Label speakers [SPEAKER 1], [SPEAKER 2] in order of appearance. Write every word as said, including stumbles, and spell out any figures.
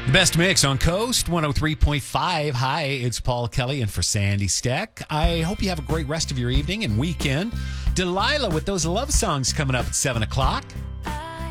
[SPEAKER 1] The best mix on Coast one oh three point five. Hi, it's Paul Kelly and for Sandy Steck. I hope you have a great rest of your evening and weekend. Delilah with those love songs coming up at seven o'clock.